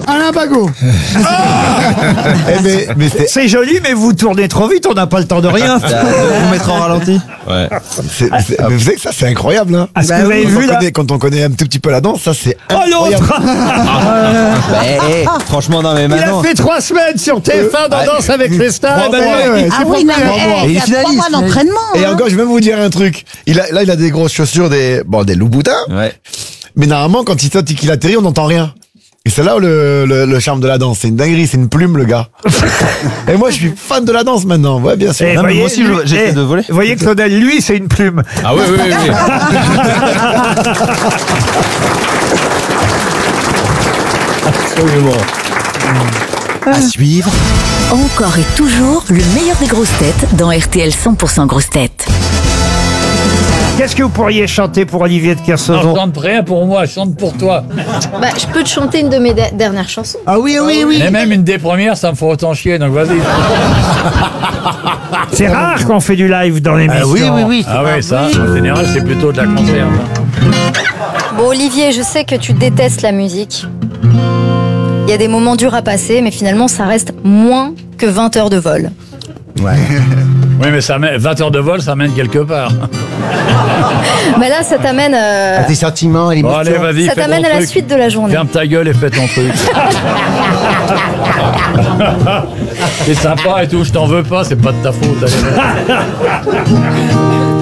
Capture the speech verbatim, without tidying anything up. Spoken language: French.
Alain Bagot. Eh, mais, mais c'est, C'est joli, mais vous tournez trop vite, on n'a pas le temps de rien. Vous mettre en ralenti. Ouais. c'est, c'est- mais vous savez que ça, c'est incroyable. Hein. Ah, ce que Bah vous avez Quand, on vu là connaît, quand on connaît un tout petit peu la danse, ça, c'est Oh incroyable. l'autre Bah, eh, franchement, non, mais Il a maintenant. fait trois semaines sur T F un dans Ouais. Danse avec les stars. Bravo, Eh ben, ouais, ouais. Ah C'est oui, non, pour mais moi. hey, Et il y a trois finaliste, mois d'entraînement. Et hein. encore, je vais même vous dire un truc. Il a, là, il a des grosses chaussures, des, bon, des Louboutins. Ouais. Mais normalement, quand il saute et qu'il atterrit, on n'entend rien. Et c'est là où le, le, le charme de la danse. C'est une dinguerie, c'est une plume, le gars. Et moi, je suis fan de la danse maintenant. Ouais, bien sûr. Eh, Non, mais voyez, moi aussi, je- lui- j'essaie eh, de voler. Vous voyez, Claudel, lui, c'est une plume. Ah oui, oui, oui. oui. Absolument. À suivre. Encore et toujours le meilleur des grosses têtes dans R T L cent pour cent grosses têtes. Qu'est-ce que vous pourriez chanter pour Olivier de Non, je Kersauzon? chante rien pour moi, je chante pour toi. Bah, je peux te chanter une de mes de- dernières chansons. Ah oui, oui, oui. Mais même une des premières, ça me fait autant chier, donc vas-y. C'est rare qu'on fait du live dans l'émission. oui, oui, oui. Ah ouais, ça, en général, c'est plutôt de la conserve. Bon, Olivier, je sais que tu détestes la musique. Il y a des moments durs à passer, mais finalement, ça reste moins que vingt heures de vol. Oui, mais ça mène, vingt heures de vol, ça mène quelque part. Mais là, ça t'amène, euh, Tes sentiments et Bon, allez, l'émotion. vas-y, ça fais t'amène ton à la truc. suite de la journée. Ferme ta gueule et fais ton truc. C'est sympa et tout, je t'en veux pas, c'est pas de ta faute. allez.